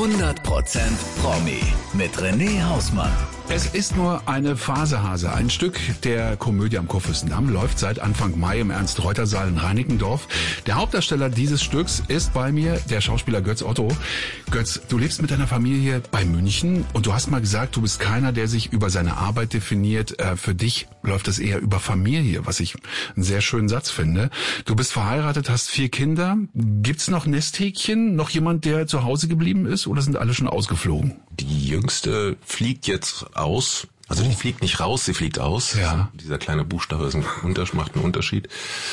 100% Promi mit René Hausmann. Es ist nur eine Phasehase. Ein Stück der Komödie am Kurfürstendamm läuft seit Anfang Mai im Ernst-Reuter-Saal in Reinickendorf. Der Hauptdarsteller dieses Stücks ist bei mir der Schauspieler Götz Otto. Götz, du lebst mit deiner Familie bei München und du hast mal gesagt, du bist keiner, der sich über seine Arbeit definiert. Für dich läuft es eher über Familie, was ich einen sehr schönen Satz finde. Du bist verheiratet, hast 4 Kinder. Gibt's noch Nesthäkchen? Noch jemand, der zu Hause geblieben ist oder sind alle schon ausgeflogen? Die Jüngste fliegt jetzt aus. Also die fliegt nicht raus, sie fliegt aus. Ja. Dieser kleine Buchstabe macht einen Unterschied.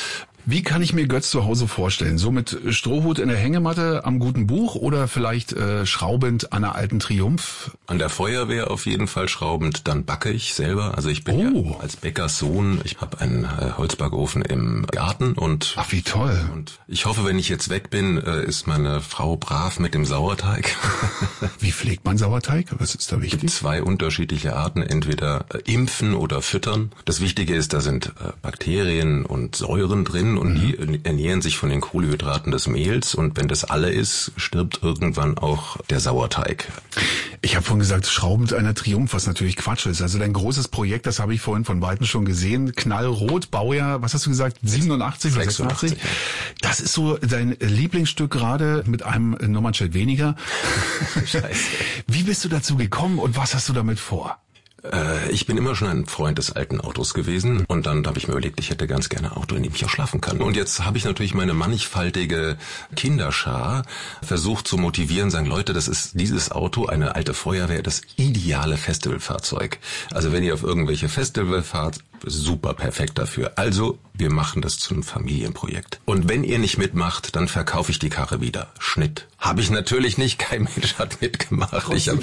Wie kann ich mir Götz zu Hause vorstellen? So mit Strohhut in der Hängematte am guten Buch oder vielleicht schraubend an einer alten Triumph? An der Feuerwehr auf jeden Fall schraubend, dann backe ich selber. Also ich bin ja als Bäckerssohn, ich habe einen Holzbackofen im Garten und ach, wie toll. Und ich hoffe, wenn ich jetzt weg bin, ist meine Frau brav mit dem Sauerteig. Wie pflegt man Sauerteig? Was ist da wichtig? Es gibt 2 unterschiedliche Arten, entweder impfen oder füttern. Das Wichtige ist, da sind Bakterien und Säuren drin und die ernähren sich von den Kohlenhydraten des Mehls und wenn das alle ist, stirbt irgendwann auch der Sauerteig. Ich habe vorhin gesagt, schraubend einer Triumph, was natürlich Quatsch ist. Also dein großes Projekt, das habe ich vorhin von Weitem schon gesehen, knallrot, Baujahr, was hast du gesagt, 87 oder 86? Ja. Das ist so dein Lieblingsstück gerade mit einem Nummernschild weniger. Scheiße. Wie bist du dazu gekommen und was hast du damit vor? Ich bin immer schon ein Freund des alten Autos gewesen und dann habe ich mir überlegt, ich hätte ganz gerne ein Auto, in dem ich auch schlafen kann. Und jetzt habe ich natürlich meine mannigfaltige Kinderschar versucht zu motivieren, sagen, Leute, das ist dieses Auto, eine alte Feuerwehr, das ideale Festivalfahrzeug. Also wenn ihr auf irgendwelche Festival fahrt, super perfekt dafür. Also wir machen das zu einem Familienprojekt. Und wenn ihr nicht mitmacht, dann verkaufe ich die Karre wieder. Schnitt. Habe ich natürlich nicht, kein Mensch hat mitgemacht. Ich habe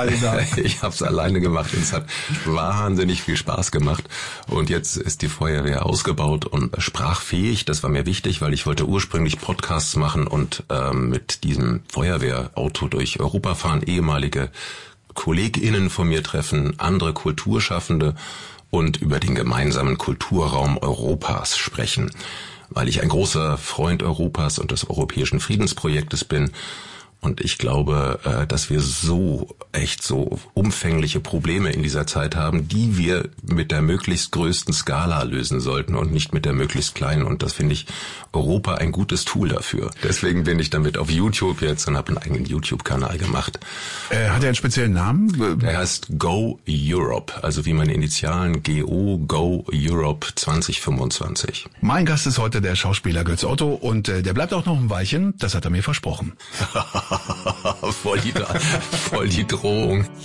es alleine gemacht und es hat wahnsinnig viel Spaß gemacht. Und jetzt ist die Feuerwehr ausgebaut und sprachfähig. Das war mir wichtig, weil ich wollte ursprünglich Podcasts machen und mit diesem Feuerwehrauto durch Europa fahren, ehemalige KollegInnen von mir treffen, andere Kulturschaffende und über den gemeinsamen Kulturraum Europas sprechen, weil ich ein großer Freund Europas und des europäischen Friedensprojektes bin. Und ich glaube, dass wir so umfängliche Probleme in dieser Zeit haben, die wir mit der möglichst größten Skala lösen sollten und nicht mit der möglichst kleinen. Und das finde ich Europa ein gutes Tool dafür. Deswegen bin ich damit auf YouTube jetzt und habe einen eigenen YouTube-Kanal gemacht. Hat er einen speziellen Namen? Der heißt Go Europe, also wie meine Initialen Go Europe 2025. Mein Gast ist heute der Schauspieler Götz Otto und der bleibt auch noch ein Weilchen, das hat er mir versprochen. Voll die Drohung.